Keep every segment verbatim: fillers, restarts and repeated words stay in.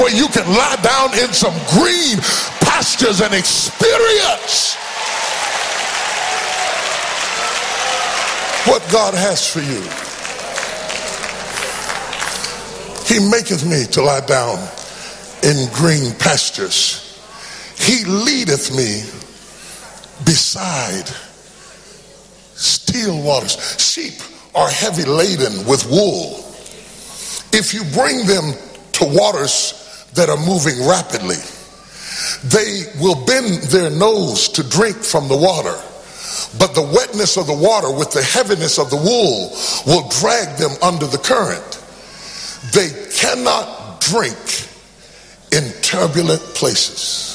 where you can lie down in some green pastures and experience what God has for you. He maketh me to lie down in green pastures. He leadeth me beside still waters. Sheep are heavy laden with wool. If you bring them to waters that are moving rapidly, they will bend their nose to drink from the water. But the wetness of the water with the heaviness of the wool will drag them under the current. They cannot drink in turbulent places.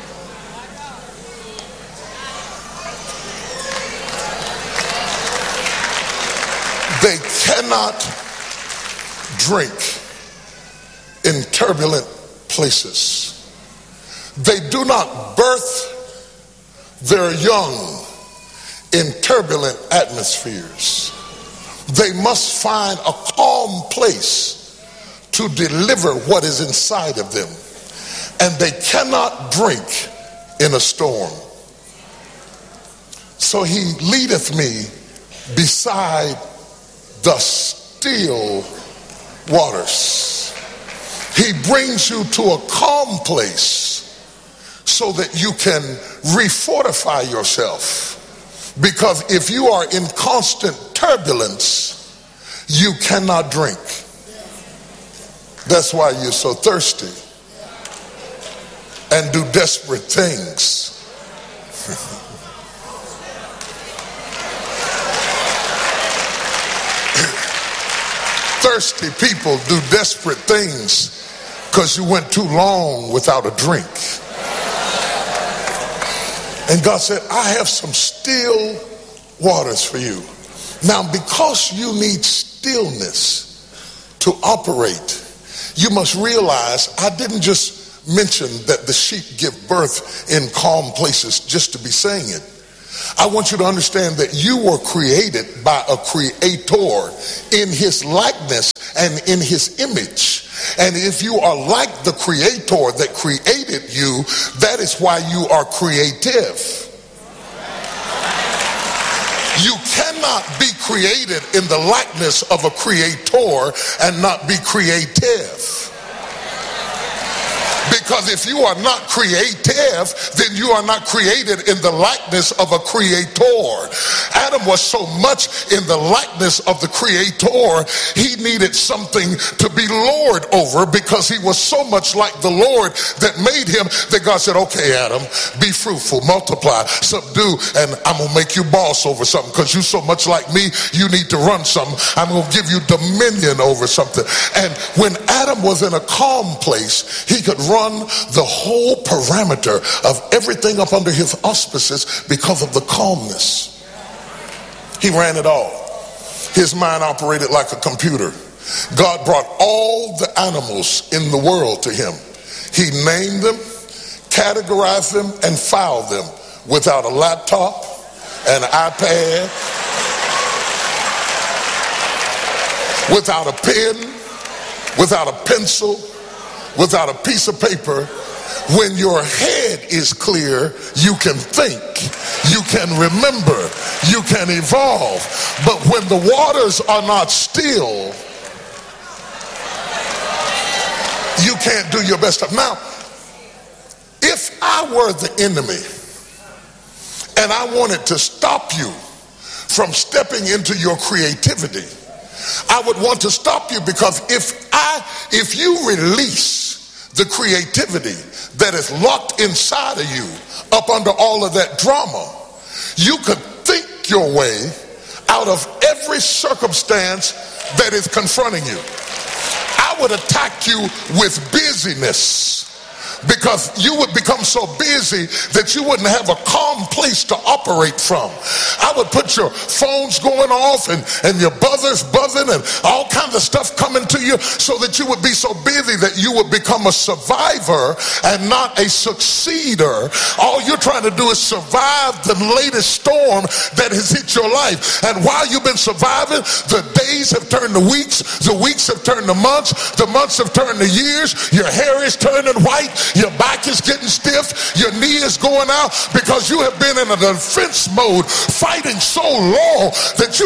They cannot drink in turbulent places. They do not birth their young in turbulent atmospheres. They must find a calm place to deliver what is inside of them. And they cannot drink in a storm. So he leadeth me beside the still waters. He brings you to a calm place so that you can refortify yourself. Because if you are in constant turbulence, you cannot drink. That's why you're so thirsty and do desperate things. Thirsty people do desperate things because you went too long without a drink. And God said, I have some still waters for you. Now, because you need stillness to operate, you must realize I didn't just mention that the sheep give birth in calm places just to be saying it. I want you to understand that you were created by a creator in his likeness and in his image. And if you are like the creator that created you, that is why you are creative. You cannot be created in the likeness of a creator and not be creative. Because if you are not creative, then you are not created in the likeness of a creator. Adam was so much in the likeness of the creator, he needed something to be lord over, because he was so much like the Lord that made him that God said, okay, Adam, be fruitful, multiply, subdue, and I'm going to make you boss over something because you're so much like me, you need to run something. I'm going to give you dominion over something. And when Adam was in a calm place, he could run the whole parameter of everything up under his auspices because of the calmness. He ran it all. His mind operated like a computer. God brought all the animals in the world to him. He named them, categorized them, and filed them without a laptop, an iPad, without a pen, without a pencil, without a piece of paper. When your head is clear, you can think, you can remember, you can evolve. But when the waters are not still, you can't do your best. Now, if I were the enemy and I wanted to stop you from stepping into your creativity, I would want to stop you, because if I, if you release the creativity that is locked inside of you up under all of that drama, you could think your way out of every circumstance that is confronting you. I would attack you with busyness, because you would become so busy that you wouldn't have a calm place to operate from. I would put your phones going off and, and your buzzers buzzing and all kinds of stuff coming to you so that you would be so busy that you would become a survivor and not a succeeder. All you're trying to do is survive the latest storm that has hit your life. And while you've been surviving, the days have turned to weeks, the weeks have turned to months, the months have turned to years, your hair is turning white, your back is getting stiff, your knee is going out because you have been in a defense mode fighting so long that you